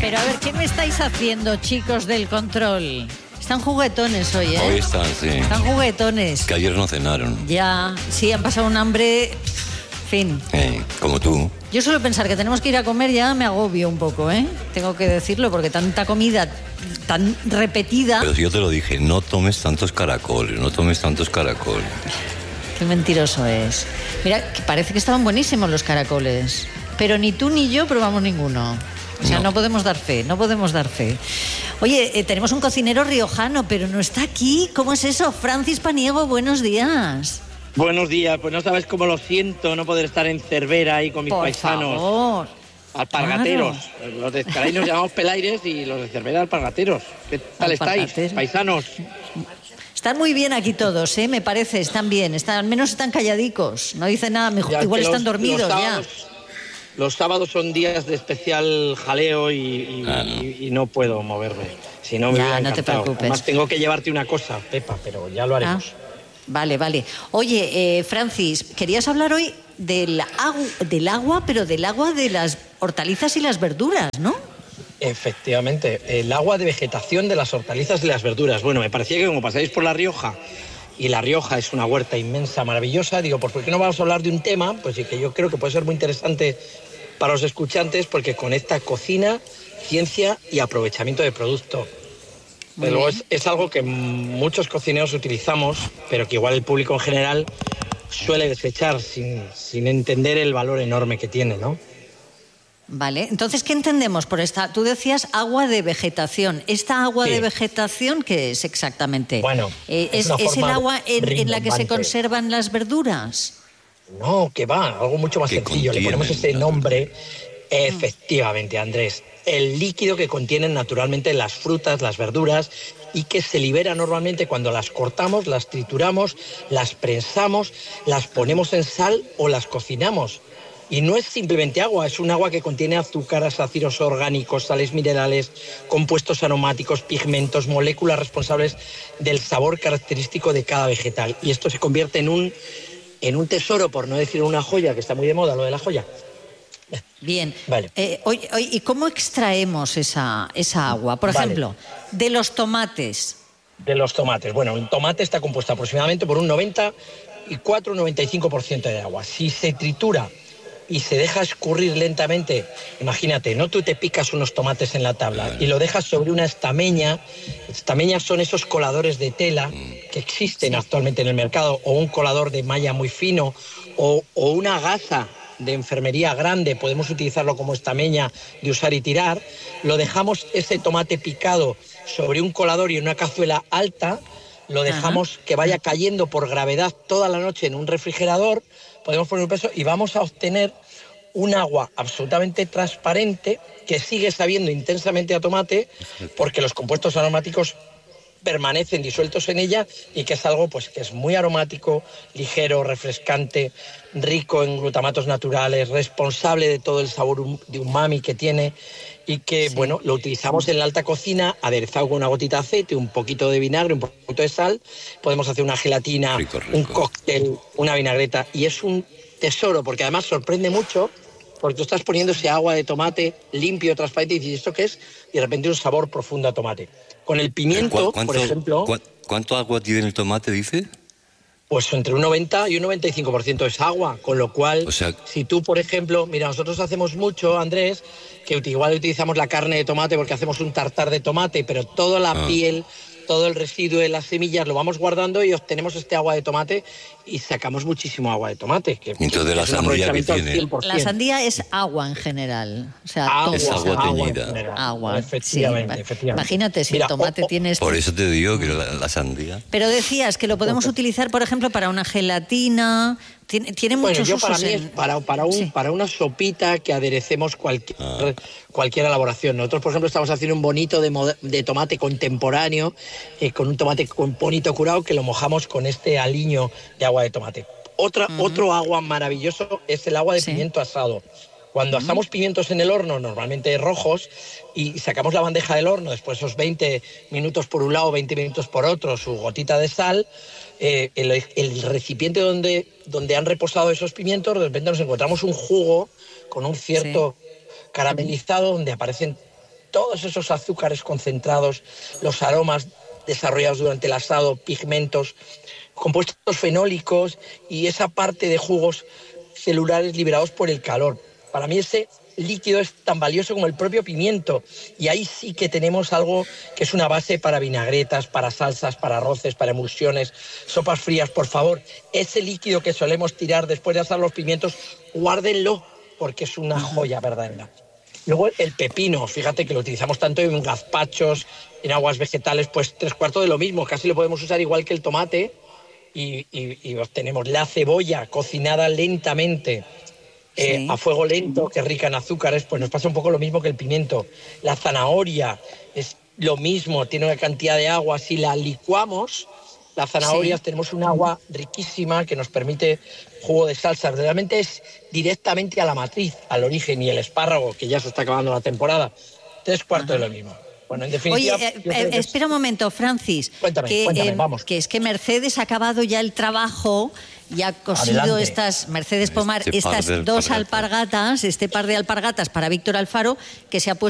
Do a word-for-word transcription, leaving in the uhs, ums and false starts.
Pero a ver, ¿qué me estáis haciendo, chicos del control? Están juguetones hoy, ¿eh? Hoy están, sí. Están juguetones. Que ayer no cenaron. Ya, sí, han pasado un hambre... Fin. Eh, como tú. Yo suelo pensar que tenemos que ir a comer, ya me agobio un poco, ¿eh? Tengo que decirlo, porque tanta comida tan repetida... Pero si yo te lo dije, no tomes tantos caracoles, no tomes tantos caracoles. Qué mentiroso es. Mira, que parece que estaban buenísimos los caracoles, pero ni tú ni yo probamos ninguno. O sea, no, no podemos dar fe, no podemos dar fe. Oye, eh, tenemos un cocinero riojano, pero no está aquí. ¿Cómo es eso? Francis Paniego, buenos días. Buenos días, pues no sabes cómo lo siento no poder estar en Cervera ahí con mis Por paisanos. Favor. Alpargateros. Claro. Los de Escaray nos llamamos Pelaires y los de Cervera alpargateros. ¿Qué tal estáis, paisanos? Están muy bien aquí todos, ¿eh? Me parece, están bien. Están, al menos están calladicos. No dicen nada, mejor, Ya, igual los, están dormidos los sábados, ya. Los sábados son días de especial jaleo y, y, ah, no. y, y no puedo moverme. Si no me Ya, hubiera no te encantado. preocupes. Además tengo que llevarte una cosa, Pepa, pero ya lo haremos. Ah. Vale, vale. Oye, eh, Francis, querías hablar hoy del, agu- del agua, pero del agua de las hortalizas y las verduras, ¿no? Efectivamente, el agua de vegetación de las hortalizas y las verduras. Bueno, me parecía que como pasáis por La Rioja, y La Rioja es una huerta inmensa, maravillosa, digo, ¿por qué no vamos a hablar de un tema? Pues sí, que yo creo que puede ser muy interesante para los escuchantes, porque conecta cocina, ciencia y aprovechamiento de producto. Pero luego es, es algo que muchos cocineros utilizamos, pero que igual el público en general suele desechar sin, sin entender el valor enorme que tiene, ¿no? Vale, entonces, ¿qué entendemos por esta? Tú decías agua de vegetación. ¿Esta agua Sí. de vegetación qué es exactamente? Bueno, eh, es ¿es, una ¿es el forma agua en, en la que se rimbombante. conservan las verduras? No, que va, algo mucho más Que sencillo. Le ponemos contienen, ese nombre, efectivamente, Andrés. El líquido que contienen naturalmente las frutas, las verduras y que se libera normalmente cuando las cortamos, las trituramos, las prensamos, las ponemos en sal o las cocinamos. Y no es simplemente agua, es un agua que contiene azúcares, ácidos orgánicos, sales minerales, compuestos aromáticos, pigmentos, moléculas responsables del sabor característico de cada vegetal. Y esto se convierte en un, en un tesoro, por no decir una joya, que está muy de moda, lo de la joya. Bien. Vale. Eh, oye, oye, ¿y cómo extraemos esa, esa agua? Por Vale. ejemplo, de los tomates. De los tomates. Bueno, el tomate está compuesto aproximadamente por un noventa y cuatro a noventa y cinco por ciento de agua. Si se tritura y se deja escurrir lentamente, imagínate, no tú te picas unos tomates en la tabla y lo dejas sobre una estameña. Estameñas son esos coladores de tela que existen Sí. actualmente en el mercado, o un colador de malla muy fino, o, o una gasa de enfermería grande, podemos utilizarlo como estameña de usar y tirar. Lo dejamos ese tomate picado sobre un colador y en una cazuela alta, lo dejamos Ajá. que vaya cayendo por gravedad toda la noche en un refrigerador, podemos poner un peso y vamos a obtener un agua absolutamente transparente que sigue sabiendo intensamente a tomate porque los compuestos aromáticos permanecen disueltos en ella y que es algo pues que es muy aromático, ligero, refrescante, rico en glutamatos naturales, responsable de todo el sabor um, de umami que tiene y que, sí. bueno, lo utilizamos en la alta cocina, aderezado con una gotita de aceite, un poquito de vinagre, un poquito de sal, podemos hacer una gelatina, rico, rico. un cóctel, una vinagreta y es un tesoro porque además sorprende mucho porque tú estás poniendo ese agua de tomate limpio, transparente y dices, ¿esto qué es? Y de repente un sabor profundo a tomate. Con el pimiento, por ejemplo... ¿cu ¿Cuánto agua tiene el tomate, dice? Pues entre un noventa y un noventa y cinco por ciento es agua, con lo cual, o sea, si tú, por ejemplo, mira, nosotros hacemos mucho, Andrés, que igual utilizamos la carne de tomate porque hacemos un tartar de tomate, pero toda la ah. piel, todo el residuo de las semillas lo vamos guardando y obtenemos este agua de tomate y sacamos muchísimo agua de tomate. Que, Entonces, de la sandía que tiene. La sandía es agua en general. O sea, agua, es agua teñida. Agua, agua. Efectivamente, sí. efectivamente. Imagínate si Mira, el tomate oh, oh, tiene... Este... Por eso te digo que la, la sandía... Pero decías que lo podemos utilizar, por ejemplo, para una gelatina... Tiene, tiene bueno, muchos yo usos para mí en... es para, para, un, sí. para una sopita que aderecemos cualquier, ah. cualquier elaboración. Nosotros, por ejemplo, estamos haciendo un bonito de, de tomate contemporáneo, eh, con un tomate con bonito curado que lo mojamos con este aliño de agua de tomate. Otra, uh-huh. Otro agua maravilloso es el agua de sí. pimiento asado. Cuando uh-huh. asamos pimientos en el horno, normalmente rojos, y sacamos la bandeja del horno, después esos veinte minutos por un lado, veinte minutos por otro, su gotita de sal, eh, el, el recipiente donde, donde han reposado esos pimientos, de repente nos encontramos un jugo con un cierto sí. caramelizado donde aparecen todos esos azúcares concentrados, los aromas desarrollados durante el asado, pigmentos, compuestos fenólicos y esa parte de jugos celulares liberados por el calor. Para mí ese líquido es tan valioso como el propio pimiento, y ahí sí que tenemos algo que es una base para vinagretas, para salsas, para arroces, para emulsiones, sopas frías. Por favor, ese líquido que solemos tirar después de asar los pimientos, guárdenlo, porque es una joya verdadera. Luego el pepino, fíjate que lo utilizamos tanto en gazpachos, en aguas vegetales, pues tres cuartos de lo mismo, casi lo podemos usar igual que el tomate, y, y, y obtenemos la cebolla cocinada lentamente, eh, sí. a fuego lento, que es rica en azúcares, pues nos pasa un poco lo mismo que el pimiento. La zanahoria es lo mismo, tiene una cantidad de agua, si la licuamos, la zanahoria, sí. tenemos un agua riquísima que nos permite jugo de salsa. Realmente es directamente a la matriz, al origen, y el espárrago, que ya se está acabando la temporada, tres cuartos Ajá. de lo mismo. Bueno, en definitiva... Oye, eh, eh, espera es... un momento, Francis. Cuéntame, que, cuéntame, eh, vamos. Que es que Mercedes ha acabado ya el trabajo y ha cosido Adelante. estas, Mercedes Pomar, este estas dos alpargatas, este par de alpargatas para Víctor Alfaro, que se ha puesto